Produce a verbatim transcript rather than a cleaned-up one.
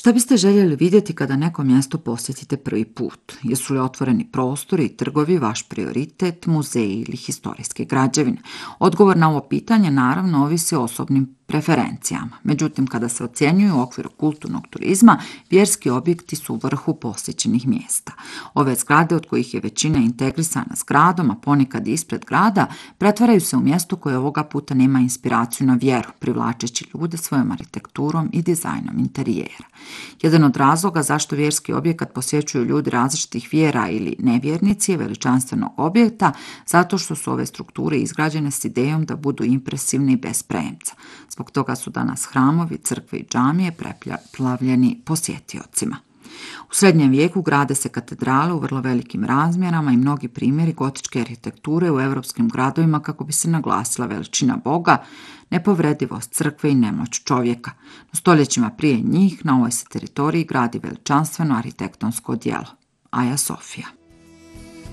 Šta biste željeli vidjeti kada neko mjesto posjetite prvi put? Jesu li otvoreni prostori i trgovi vaš prioritet, muzeji ili historijske građevine? Odgovor na ovo pitanje naravno ovisi o osobnim preferencijama. Međutim, kada se ocjenjuju u okviru kulturnog turizma, vjerski objekti su u vrhu posjećenih mjesta. Ove zgrade, od kojih je većina integrisana s gradom, a ponekad ispred grada, pretvaraju se u mjesto koje ovoga puta nema inspiraciju na vjeru, privlačeći ljude svojom arhitekturom i dizajnom interijera. Jedan od razloga zašto vjerski objekat posjećuju ljudi različitih vjera ili nevjernici je veličanstvenog objekta, zato što su ove strukture izgrađene s idejom da budu impresivne i bez premca. Zbog toga su danas hramovi, crkve i džamije preplavljeni posjetiocima. U srednjem vijeku grade se katedrale u vrlo velikim razmjerama i mnogi primjeri gotičke arhitekture u europskim gradovima kako bi se naglasila veličina Boga, nepovredivost crkve i nemoć čovjeka. No stoljećima prije njih na ovoj se teritoriji gradi veličanstveno arhitektonsko djelo, Aja Sofija.